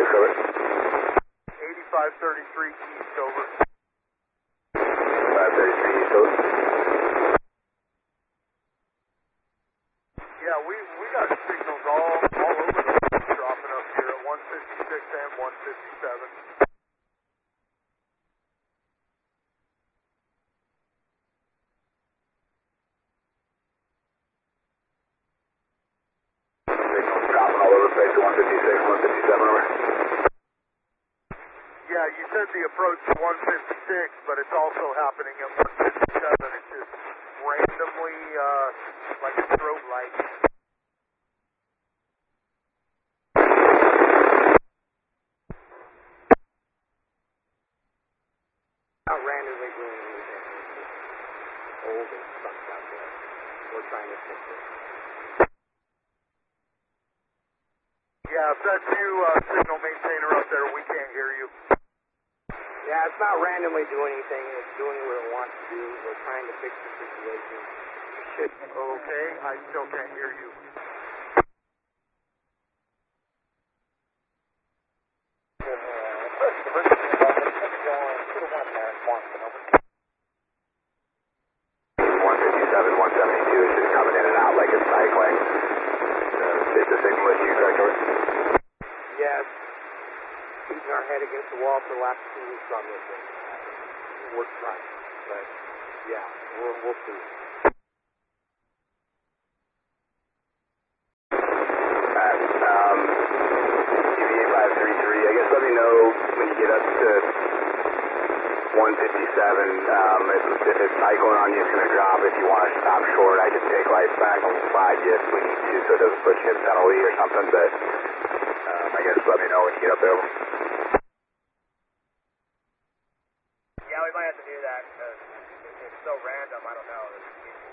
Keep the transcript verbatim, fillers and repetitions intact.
cover. eighty-five thirty-three east over. eighty-five thirty-three east over. Yeah, we, we got signals all, all over the place dropping up here at one fifty-six and one fifty-seven. Signals dropping all over the place at one fifty-six, one fifty-seven over. Yeah, you said the approach to one fifty-six, but it's also happening at one fifty-seven. It's just randomly, uh, like a strobe light. Not randomly doing anything. It's old and stuff out there. We're trying to fix it. Yeah, if that's you, uh, signal maintainer up there, we can't hear you. Yeah, it's not randomly doing anything. It's doing what it wants to do. We're trying to fix the situation. Should. Okay, I still can't hear you. one fifty-seven, one seventy-two is just coming in and out like it's cycling. Uh, is the signal issue correct over? Yes. Keeping our head against the wall for the last two weeks on this thing. It works right. But, yeah, we'll, we'll see. Alright, um, T V eight five three three, I guess let me know when you get up to one fifty-seven, um, if, if it's cycling on you, it's going to drop. If you want to stop short, I can take lights back and slide you if we need to, so it doesn't put you in penalty or something, but, um, I guess let me know when you get up there. Yeah, we might have to do that because it's so random. I don't know.